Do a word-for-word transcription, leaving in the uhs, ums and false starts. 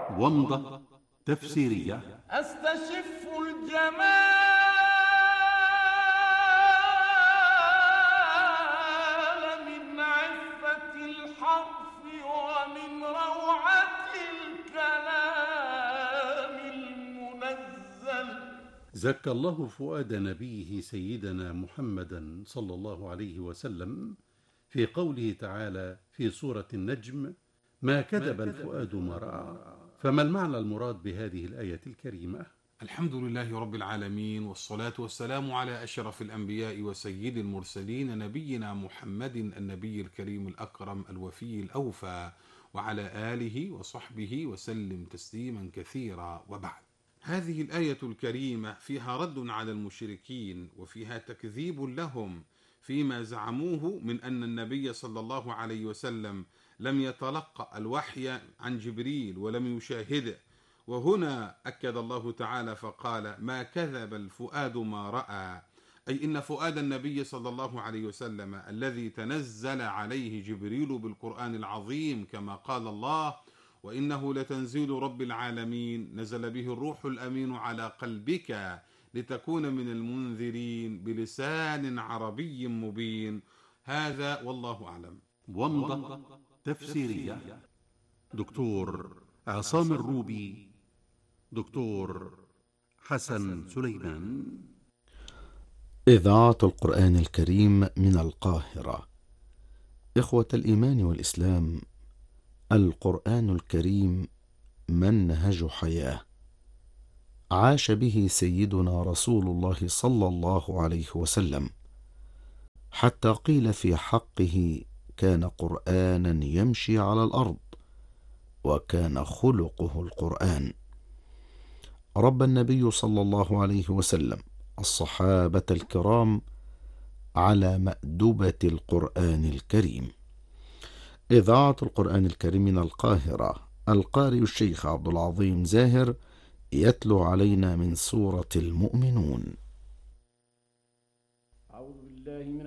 ومضة تفسيرية. أستشف الجمال من عفة الحرف ومن روعة الكلام المنزل. زكى الله فؤاد نبيه سيدنا محمدا صلى الله عليه وسلم في قوله تعالى في سورة النجم: ما كذب الفؤاد ما رأى. فما المعنى المراد بهذه الآية الكريمة؟ الحمد لله رب العالمين، والصلاة والسلام على أشرف الأنبياء وسيد المرسلين، نبينا محمد النبي الكريم الأكرم الوفي الأوفى، وعلى آله وصحبه وسلم تسليما كثيرا. وبعد، هذه الآية الكريمة فيها رد على المشركين، وفيها تكذيب لهم فيما زعموه من أن النبي صلى الله عليه وسلم لم يتلقى الوحي عن جبريل ولم يشاهده. وهنا أكد الله تعالى فقال: ما كذب الفؤاد ما رأى، أي إن فؤاد النبي صلى الله عليه وسلم الذي تنزل عليه جبريل بالقرآن العظيم، كما قال الله: وإنه لتنزيل رب العالمين نزل به الروح الأمين على قلبك لتكون من المنذرين بلسان عربي مبين. هذا والله أعلم. ومضة تفسيرية. دكتور عصام الروبي، دكتور حسن سليمان. إذاعة القرآن الكريم من القاهرة. إخوة الإيمان والإسلام، القرآن الكريم منهج حياة عاش به سيدنا رسول الله صلى الله عليه وسلم، حتى قيل في حقه: كان قرآنا يمشي على الأرض، وكان خلقه القرآن. ربى النبي صلى الله عليه وسلم الصحابة الكرام على مأدبة القرآن الكريم. إذاعة القرآن الكريم من القاهرة. القارئ الشيخ عبد العظيم زاهر يتلو علينا من سورة المؤمنون. أعوذ بالله من